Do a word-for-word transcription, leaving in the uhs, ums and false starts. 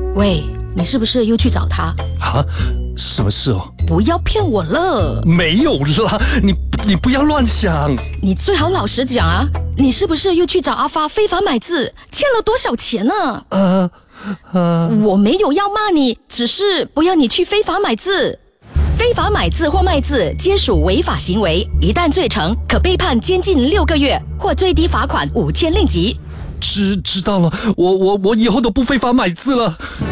喂，你是不是又去找他？ 啊，什么事哦？ 不要骗我了！ 没有啦，你你不要乱想。 你最好老实讲啊，你是不是又去找阿发非法买字，欠了多少钱呢？ 呃呃， 我没有要骂你，只是不要你去非法买字。非法买字或卖字皆属违法行为，一旦罪成，可被判监禁六个月，或最低罚款五千令吉。 知知道了，我我我以后都不非法买字了。